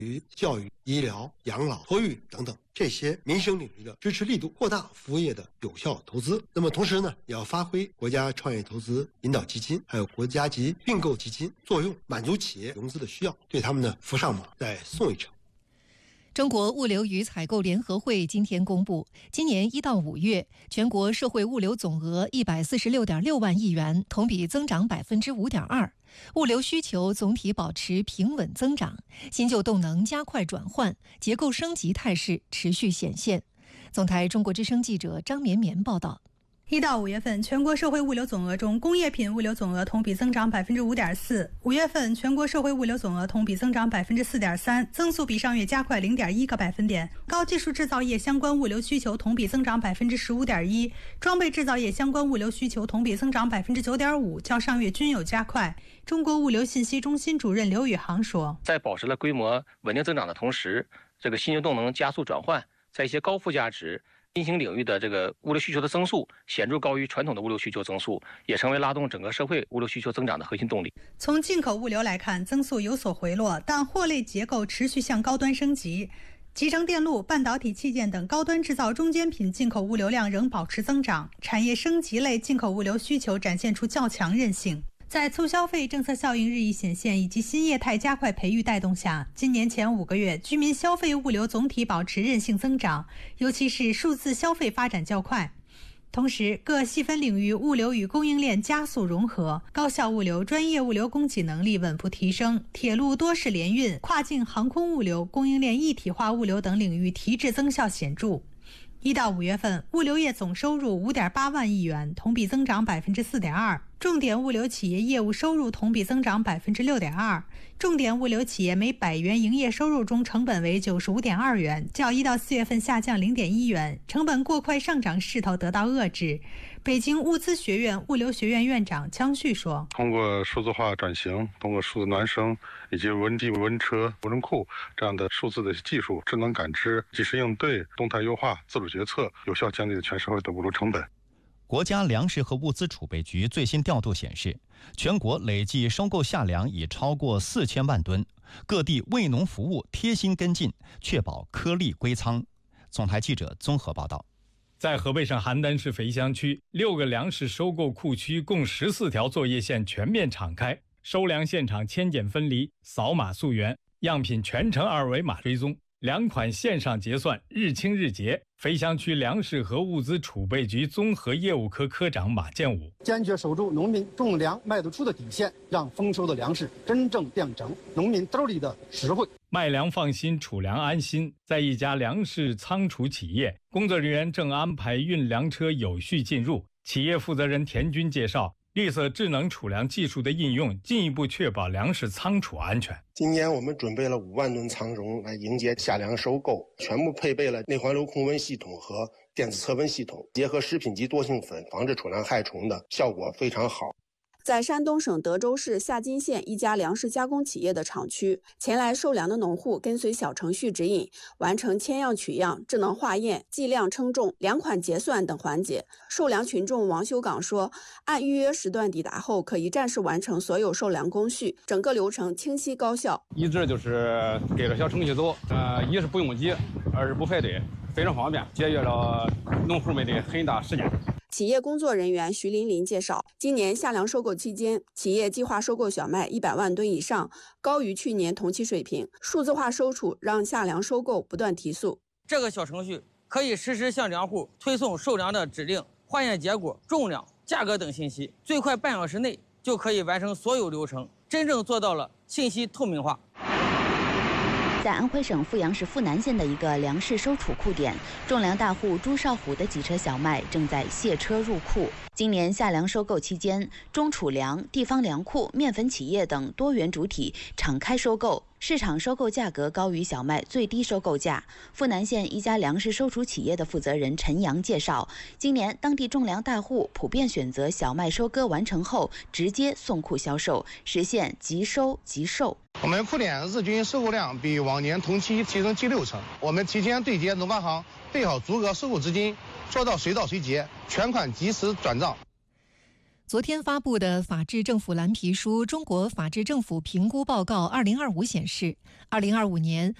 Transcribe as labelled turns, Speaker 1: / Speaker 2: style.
Speaker 1: 于教育、医疗、养老、托育等等这些民生领域的支持力度，扩大服务业的有效投资。那么同时呢，也要发挥国家创业投资引导基金还有国家级并购基金作用，满足企业融资的需要，对他们呢扶上马，再送一程。
Speaker 2: 中国物流与采购联合会今天公布，今年1到5月，全国社会物流总额146.6万亿元，同比增长5.2%。物流需求总体保持平稳增长，新旧动能加快转换，结构升级态势持续显现。总台中国之声记者张绵绵报道。
Speaker 3: 1到5月份，全国社会物流总额中，工业品物流总额同比增长5.4%。5月份，全国社会物流总额同比增长4.3%，增速比上月加快0.1个百分点。高技术制造业相关物流需求同比增长15.1%，装备制造业相关物流需求同比增长9.5%，较上月均有加快。中国物流信息中心主任刘宇航说：“
Speaker 4: 在保持了规模稳定增长的同时，这个新旧动能加速转换，在一些高附加值新兴领域的这个物流需求的增速显著高于传统的物流需求增速，也成为拉动整个社会物流需求增长的核心动力。
Speaker 3: 从进口物流来看，增速有所回落，但货类结构持续向高端升级。集成电路、半导体器件等高端制造中间品进口物流量仍保持增长，产业升级类进口物流需求展现出较强韧性。在促消费政策效应日益显现以及新业态加快培育带动下，今年前5个月，居民消费物流总体保持韧性增长，尤其是数字消费发展较快。同时，各细分领域物流与供应链加速融合，高效物流、专业物流供给能力稳步提升，铁路多式联运、跨境航空物流、供应链一体化物流等领域提质增效显著。1到5月份，物流业总收入5.8万亿元，同比增长4.2%。重点物流企业业务收入同比增长6.2%。重点物流企业每100元营业收入中成本为95.2元，较1到4月份下降0.1元，成本过快上涨势头得到遏制。北京物资学院物流学院院长姜旭说：“
Speaker 5: 通过数字化转型，通过数字孪生以及文地、文车、无人库这样的数字的技术、智能感知、及时应对、动态优化、自主决策，有效降低了全社会的物流成本。”
Speaker 6: 国家粮食和物资储备局最新调度显示，全国累计收购夏粮已超过4000万吨，各地为农服务贴心跟进，确保颗粒归仓。总台记者综合报道。
Speaker 7: 在河北省邯郸市肥乡区，6个粮食收购库区共14条作业线全面敞开，收粮现场签检分离、扫码溯源，样品全程2维码追踪，粮款线上结算，日清日结。肥乡区粮食和物资储备局综合业务科科长马建武
Speaker 8: 坚决守住农民种粮卖得出的底线，让丰收的粮食真正变成农民兜里的实惠。
Speaker 7: 卖粮放心，储粮安心。在一家粮食仓储企业，工作人员正安排运粮车有序进入。企业负责人田军介绍，绿色智能储粮技术的应用，进一步确保粮食仓储安全。
Speaker 9: 今年我们准备了5万吨仓容来迎接夏粮收购，全部配备了内环流控温系统和电子测温系统，结合食品级多性粉，防治储粮害虫的效果非常好。
Speaker 10: 在山东省德州市夏津县一家粮食加工企业的厂区，前来收粮的农户跟随小程序指引，完成签样取样、智能化验、计量称重、粮款结算等环节。受粮群众王修岗说，按预约时段抵达后，可以暂时完成所有收粮工序，整个流程清晰高效。
Speaker 11: 一直就是给着小程序走，一是不用急，二是不排队，非常方便，节约了农户们的很大时间。
Speaker 10: 企业工作人员徐琳琳介绍，今年夏粮收购期间，企业计划收购小麦100万吨以上，高于去年同期水平。数字化收储让夏粮收购不断提速。
Speaker 12: 这个小程序可以实时向粮户推送收粮的指令、化验结果、重量、价格等信息，最快半小时内就可以完成所有流程，真正做到了信息透明化。
Speaker 13: 在安徽省阜阳市阜南县的一个粮食收储库点，种粮大户朱少虎的几车小麦正在卸车入库。今年夏粮收购期间，中储粮、地方粮库、面粉企业等多元主体敞开收购，市场收购价格高于小麦最低收购价。阜南县一家粮食收储企业的负责人陈阳介绍，今年当地种粮大户普遍选择小麦收割完成后直接送库销售，实现即收即售。
Speaker 14: 我们库点日均收购量比往年同期提升近60%。我们提前对接农发行，备好足额收购资金，做到随到随结，全款及时转账。
Speaker 2: 昨天发布的法治政府蓝皮书《中国法治政府评估报告2025》显示，2025年